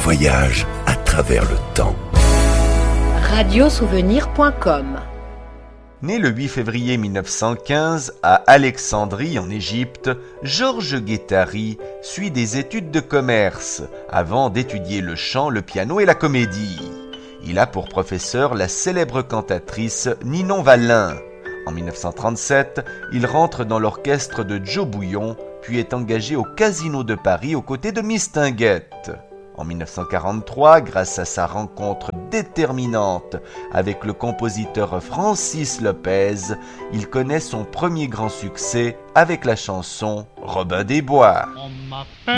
voyage à travers le temps. Radiosouvenir.com. Né le 8 février 1915 à Alexandrie en Égypte, Georges Guettari suit des études de commerce avant d'étudier le chant, le piano et la comédie. Il a pour professeur la célèbre cantatrice Ninon Wallin. En 1937, il rentre dans l'orchestre de Joe Bouillon, puis est engagé au Casino de Paris aux côtés de Mistinguett. En 1943, grâce à sa rencontre déterminante avec le compositeur Francis Lopez, il connaît son premier grand succès avec la chanson Robin des Bois. On m'appelle